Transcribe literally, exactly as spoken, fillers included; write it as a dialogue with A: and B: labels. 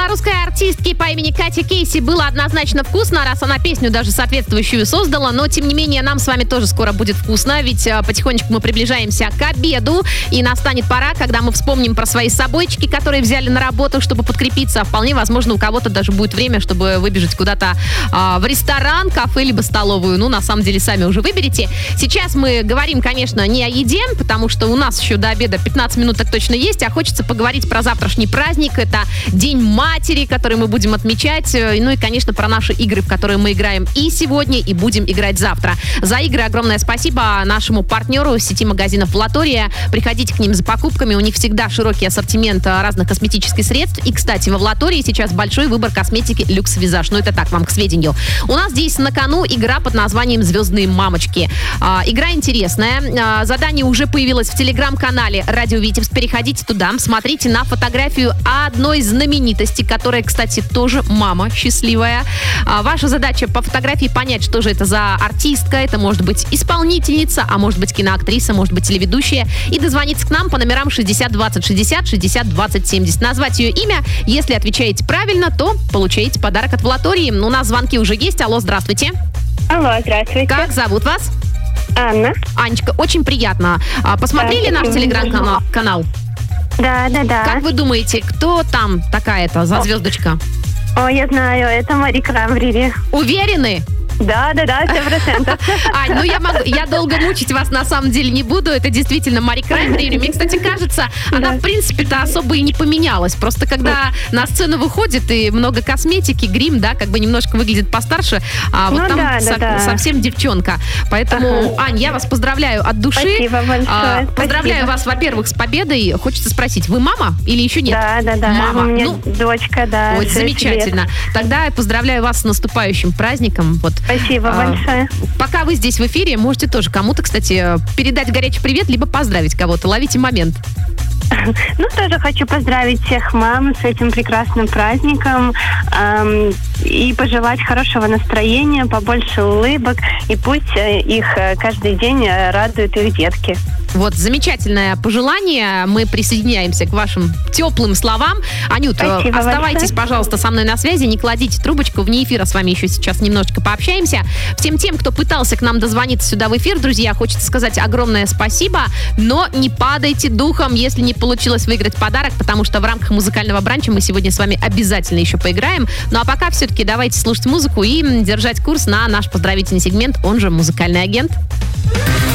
A: белорусской артистки по имени Катя Кейси было однозначно вкусно, раз она песню даже соответствующую создала, но тем не менее нам с вами тоже скоро будет вкусно, ведь потихонечку мы приближаемся к обеду, и настанет пора, когда мы вспомним про свои собойчики, которые взяли на работу, чтобы подкрепиться. Вполне возможно, у кого-то даже будет время, чтобы выбежать куда-то а, в ресторан, кафе, либо столовую. Ну, на самом деле, сами уже выберите. Сейчас мы говорим, конечно, не о еде, потому что у нас еще до обеда пятнадцать минут так точно есть, а хочется поговорить про завтрашний праздник. Это День матери, который мы будем отмечать. Ну и, конечно, про наши игры, в которые мы играем и сегодня, и будем играть завтра. За игры огромное спасибо нашему партнеру сети магазинов «Влатория». Приходите к ним за покупками. У них всегда широкий ассортимент разных косметических средств. И, кстати, во «Влатории» сейчас большой выбор косметики «Люкс Визаж». Ну, это так, вам к сведению. У нас здесь на кону игра под названием «Звездные мамочки». А, игра интересная. А, задание уже появилось в телеграм-канале «Радио Витебск». Переходите туда, смотрите на фотографию одной знаменитости, которая, кстати, тоже мама счастливая. А, ваша задача по фотографии понять, что же это за артистка. Это может быть исполнительница, а может быть киноактриса, может быть телеведущая. И дозвониться к нам по номерам шестьдесят двадцать шестьдесят, шестьдесят двадцать семьдесят. Назвать ее имя. Если отвечаете правильно, то получаете подарок от «Влатории». У нас звонки уже есть. Алло, здравствуйте.
B: Алло, здравствуйте.
A: Как зовут вас?
B: Анна.
A: Анечка, очень приятно. А, посмотрели
B: Да,
A: наш телеграм-канал? Канал?
B: Да, да, да.
A: Как вы думаете, кто там такая-то за звездочка?
B: О, я знаю, это Мари Крамбрери.
A: Уверены?
B: Да, да, да, сто процентов.
A: Ань, ну я могу, я долго мучить вас на самом деле не буду. Это действительно Мари Краймбрери. Мне, кстати, кажется, она,
B: Да.
A: в принципе-то, особо и не поменялась. Просто когда на сцену выходит и много косметики, грим, да, как бы немножко выглядит постарше, а вот
B: Ну
A: там
B: да, да,
A: со-
B: да.
A: совсем девчонка. Поэтому,
B: Ага.
A: Ань, я вас поздравляю от души.
B: Спасибо большое,
A: А, Поздравляю
B: спасибо.
A: вас, во-первых, с победой. Хочется спросить, вы мама или еще нет?
B: Да, да, да.
A: Мама.
B: У меня
A: Ну,
B: дочка, да.
A: ой,
B: шесть
A: замечательно.
B: лет.
A: Тогда я поздравляю вас с наступающим праздником. Вот.
B: Спасибо
A: А,
B: большое.
A: Пока вы здесь в эфире, можете тоже кому-то, кстати, передать горячий привет, либо поздравить кого-то. Ловите момент.
B: Ну, тоже хочу поздравить всех мам с этим прекрасным праздником эм, и пожелать хорошего настроения, побольше улыбок, и пусть э, их э, каждый день э, радуют их детки.
A: Вот, замечательное пожелание. Мы присоединяемся к вашим теплым словам. Анют,
B: Спасибо
A: оставайтесь,
B: большое.
A: пожалуйста, со мной на связи. Не кладите трубочку. Вне эфира с вами еще сейчас немножечко пообщаемся. Всем тем, кто пытался к нам дозвониться сюда в эфир, друзья, хочется сказать огромное спасибо. Но не падайте духом, если не получилось выиграть подарок, потому что в рамках музыкального бранча мы сегодня с вами обязательно еще поиграем. Ну а пока все-таки давайте слушать музыку и м, держать курс на наш поздравительный сегмент, он же «Музыкальный агент».